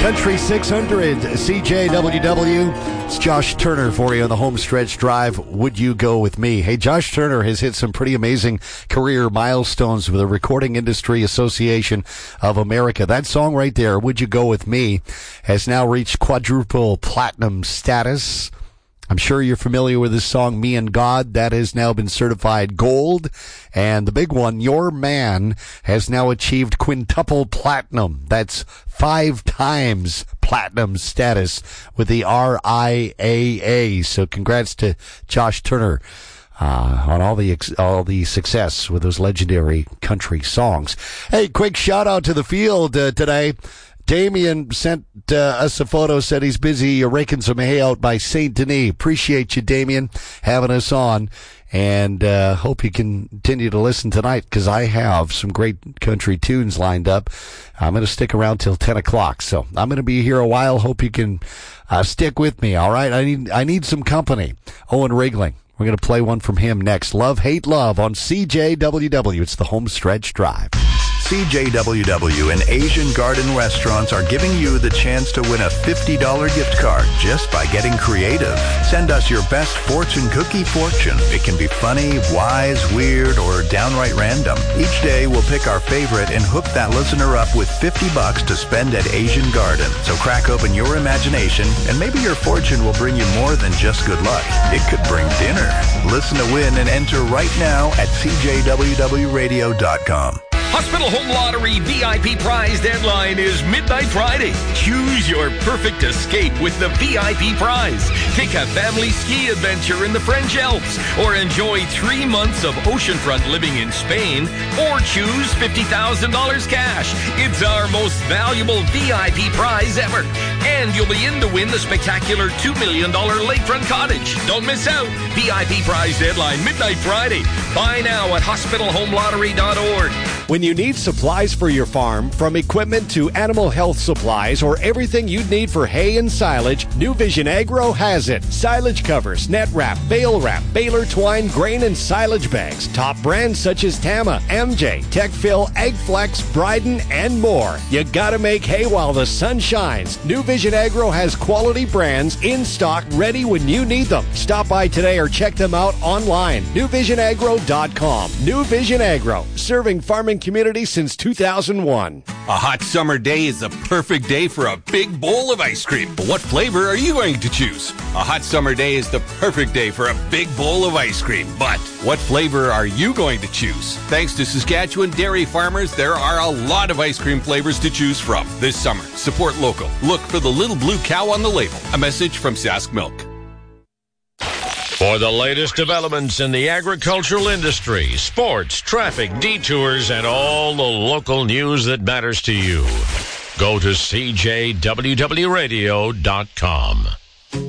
Country 600, CJWW. It's Josh Turner for you on the home stretch drive. Would you go with me? Hey, Josh Turner has hit some pretty amazing career milestones with the Recording Industry Association of America. That song right there, Would You Go With Me, has now reached quadruple platinum status. I'm sure you're familiar with this song, Me and God. That has now been certified gold. And the big one, Your Man, has now achieved quintuple platinum. That's 5 times platinum status with the RIAA. So congrats to Josh Turner on all the success with those legendary country songs. Hey, quick shout out to the field today. Damien sent us a photo, said he's busy raking some hay out by St. Denis. Appreciate you, Damien, having us on, and hope you continue to listen tonight, because I have some great country tunes lined up. I'm going to stick around till 10 o'clock, so I'm going to be here a while. Hope you can stick with me, all right? I need some company. Owen Rigling. We're going to play one from him next. Love, Hate, Love on CJWW. It's the Home Stretch Drive. CJWW and Asian Garden Restaurants are giving you the chance to win a $50 gift card just by getting creative. Send us your best fortune cookie fortune. It can be funny, wise, weird, or downright random. Each day we'll pick our favorite and hook that listener up with $50 to spend at Asian Garden. So crack open your imagination, and maybe your fortune will bring you more than just good luck. It could bring dinner. Listen to win and enter right now at CJWWRadio.com. Hospital Home Lottery VIP prize deadline is midnight Friday. Choose your perfect escape with the VIP prize. Take a family ski adventure in the French Alps, or enjoy 3 months of oceanfront living in Spain, or choose $50,000 cash. It's our most valuable VIP prize ever. And you'll be in to win the spectacular $2 million lakefront cottage. Don't miss out. VIP prize deadline midnight Friday. Buy now at hospitalhomelottery.org. When you need supplies for your farm, from equipment to animal health supplies or everything you'd need for hay and silage, New Vision Agro has it. Silage covers, net wrap, bale wrap, baler twine, grain and silage bags. Top brands such as Tama, MJ, TechFill, AgFlex, Bryden, and more. You gotta make hay while the sun shines. New Vision Agro has quality brands in stock, ready when you need them. Stop by today or check them out online. NewVisionAgro.com. New Vision Agro, serving farming community since 2001. A hot summer day is a perfect day for a big bowl of ice cream. But what flavor are you going to choose? A hot summer day is the perfect day for a big bowl of ice cream. But what flavor are you going to choose? Thanks to Saskatchewan dairy farmers, there are a lot of ice cream flavors to choose from this summer. Support local. Look for the little blue cow on the label. A message from Sask Milk. For the latest developments in the agricultural industry, sports, traffic, detours, and all the local news that matters to you, go to CJWWRadio.com.